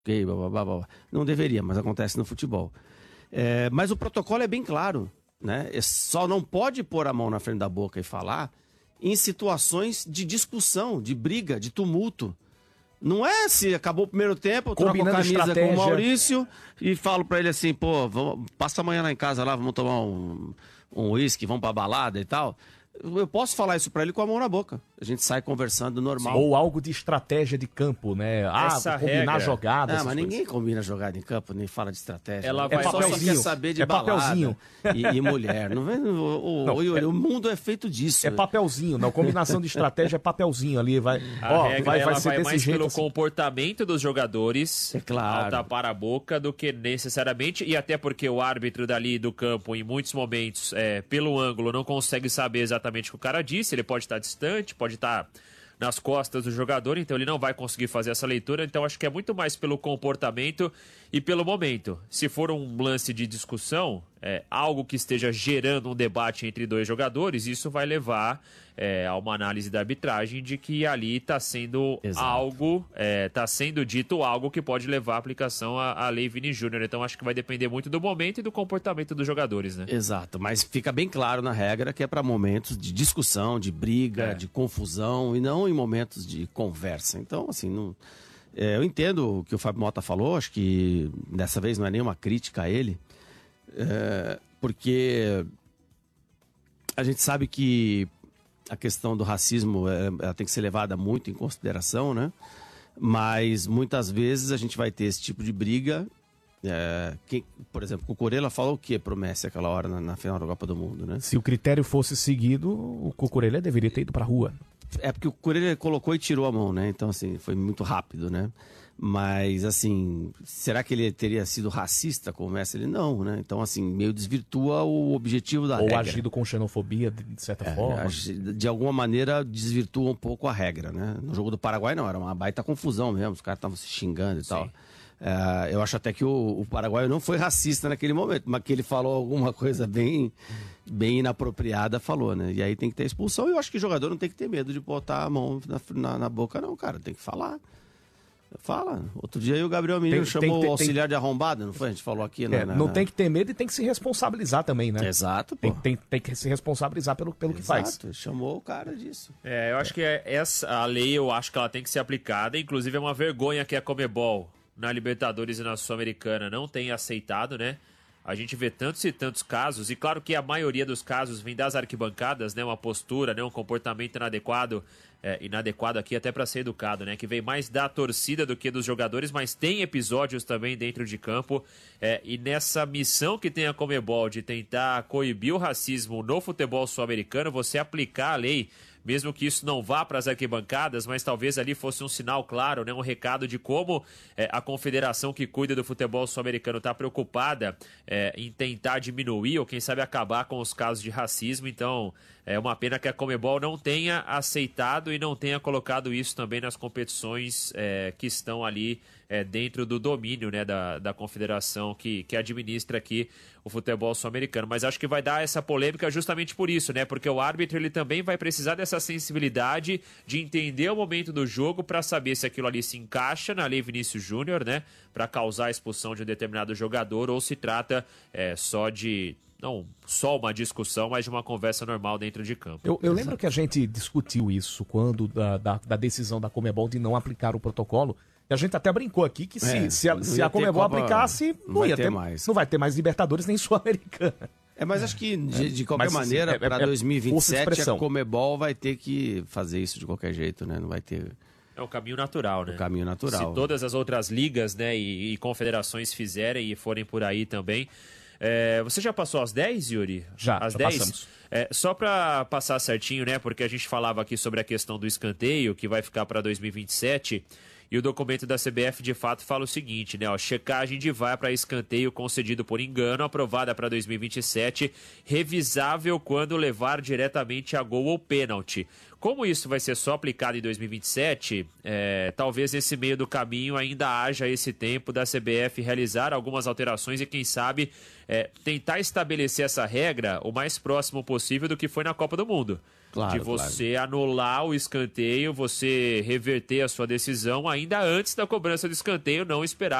ok, blá, blá, blá, blá. Não deveria, mas acontece no futebol. Mas o protocolo é bem claro, né? Só não pode pôr a mão na frente da boca e falar em situações de discussão, de briga, de tumulto. Não é se acabou o primeiro tempo, eu troco a camisa com o Maurício e falo pra ele assim, pô, passa amanhã lá em casa lá, vamos tomar um uísque, vamos pra balada e tal. Eu posso falar isso pra ele com a mão na boca. A gente sai conversando normal. Ou algo de estratégia de campo, né? Combinar jogadas. Mas ninguém combina jogada em campo, nem fala de estratégia. Ela vai só quer saber de balada e mulher. Não vem, o mundo é feito disso. É papelzinho, não. Combinação de estratégia é papelzinho ali. Vai ser desse mais jeito pelo assim. comportamento dos jogadores, é claro, ao tapar a boca, do que necessariamente, e até porque o árbitro dali do campo, em muitos momentos, pelo ângulo, não consegue saber exatamente o que o cara disse. Ele pode estar distante, pode estar nas costas do jogador, então ele não vai conseguir fazer essa leitura. Então acho que é muito mais pelo comportamento e pelo momento. Se for um lance de discussão, algo que esteja gerando um debate entre dois jogadores, isso vai levar a uma análise da arbitragem de que ali está sendo algo, está sendo dito algo que pode levar à aplicação à lei Vini Júnior. Então acho que vai depender muito do momento e do comportamento dos jogadores, né? Exato, mas fica bem claro na regra que é para momentos de discussão, de briga, de confusão, e não em momentos de conversa. Então, assim, não... eu entendo o que o Fábio Mota falou, acho que dessa vez não é nenhuma crítica a ele, porque a gente sabe que a questão do racismo ela tem que ser levada muito em consideração, né? Mas muitas vezes a gente vai ter esse tipo de briga. Por exemplo, o Cucurella falou o que pro Messi aquela hora na final da Copa do Mundo, né? Se o critério fosse seguido, o Cucurella deveria ter ido pra rua. Porque o Cucurella colocou e tirou a mão, né? Então, assim, foi muito rápido, né? Mas, assim, será que ele teria sido racista com o Messi? Ele não, né? Então, assim, meio desvirtua o objetivo da regra. Ou agido com xenofobia, de certa forma. De alguma maneira, desvirtua um pouco a regra, né? No jogo do Paraguai, não, era uma baita confusão mesmo. Os caras estavam se xingando e tal. Eu acho até que o paraguaio não foi racista naquele momento, mas que ele falou alguma coisa bem inapropriada, falou, né? E aí tem que ter expulsão. E eu acho que o jogador não tem que ter medo de botar a mão na boca, não, cara. Tem que falar. Fala. Outro dia aí o Gabriel Menino chamou o auxiliar de arrombado, não foi? A gente falou aqui, né? Não tem que ter medo e tem que se responsabilizar também, né? Exato, pô. Tem que se responsabilizar pelo que faz. Exato, chamou o cara disso. Eu acho que a lei, eu acho que ela tem que ser aplicada. Inclusive é uma vergonha que a Conmebol, na Libertadores e na Sul-Americana, não tem aceitado, né? A gente vê tantos e tantos casos, e claro que a maioria dos casos vem das arquibancadas, né? Uma postura, né? Um comportamento inadequado aqui até para ser educado, né? Que vem mais da torcida do que dos jogadores, mas tem episódios também dentro de campo. E nessa missão que tem a Conmebol de tentar coibir o racismo no futebol sul-americano, você aplicar a lei, mesmo que isso não vá para as arquibancadas, mas talvez ali fosse um sinal claro, né? Um recado de como a confederação que cuida do futebol sul-americano está preocupada em tentar diminuir ou quem sabe acabar com os casos de racismo. Então é uma pena que a Conmebol não tenha aceitado e não tenha colocado isso também nas competições que estão ali dentro do domínio, né, da confederação que administra aqui o futebol sul-americano. Mas acho que vai dar essa polêmica justamente por isso, né? Porque o árbitro ele também vai precisar dessa sensibilidade de entender o momento do jogo para saber se aquilo ali se encaixa na lei Vinícius Júnior, né? Para causar a expulsão de um determinado jogador, ou se trata não só uma discussão, mas de uma conversa normal dentro de campo. Eu lembro que a gente discutiu isso quando da decisão da Conmebol de não aplicar o protocolo. E a gente até brincou aqui que se a Conmebol aplicasse, não vai ter mais Libertadores nem Sul-Americana. Mas acho que, de qualquer maneira, para 2027, a Conmebol vai ter que fazer isso de qualquer jeito, né? Não vai ter... É o caminho natural, né? O caminho natural. Se todas as outras ligas, né, e confederações fizerem e forem por aí também... Você já passou às 10, Yuri? Já, às já 10? Passamos. Só para passar certinho, né? Porque a gente falava aqui sobre a questão do escanteio, que vai ficar para 2027, e o documento da CBF de fato fala o seguinte, né? Checagem de VAR para escanteio concedido por engano, aprovada para 2027, revisável quando levar diretamente a gol ou pênalti. Como isso vai ser só aplicado em 2027, talvez nesse meio do caminho ainda haja esse tempo da CBF realizar algumas alterações e, quem sabe, tentar estabelecer essa regra o mais próximo possível do que foi na Copa do Mundo. de você anular o escanteio, você reverter a sua decisão ainda antes da cobrança do escanteio, não esperar